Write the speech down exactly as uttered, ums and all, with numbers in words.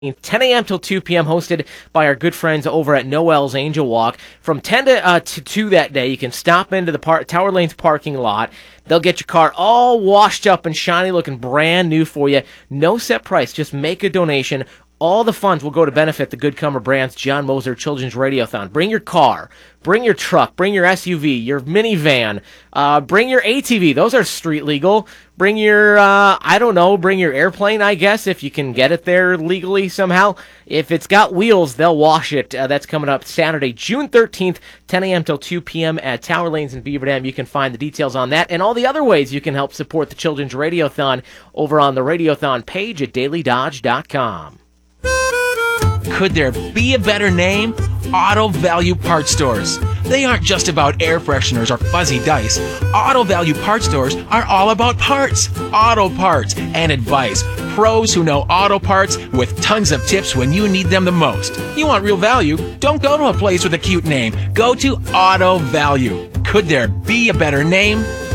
ten a.m. till two p.m., hosted by our good friends over at Noel's Angel Walk. From ten to, uh, to two that day, you can stop into the par- Tower Lanes parking lot. They'll get your car all washed up and shiny, looking brand new for you. No set price. Just make a donation. All the funds will go to benefit the Good Comer Brands John Moser Children's Radiothon. Bring your car, bring your truck, bring your S U V, your minivan, uh, bring your A T V. Those are street legal. Bring your, uh, I don't know, bring your airplane, I guess, if you can get it there legally somehow. If it's got wheels, they'll wash it. Uh, that's coming up Saturday, June thirteenth, ten a.m. till two p.m. at Tower Lanes in Beaver Dam. You can find the details on that and all the other ways you can help support the Children's Radiothon over on the Radiothon page at daily dodge dot com. Could there be a better name? Auto Value Parts Stores. They aren't just about air fresheners or fuzzy dice. Auto Value Parts Stores are all about parts, auto parts, and advice. Pros who know auto parts with tons of tips when you need them the most. You want real value? Don't go to a place with a cute name. Go to Auto Value. Could there be a better name?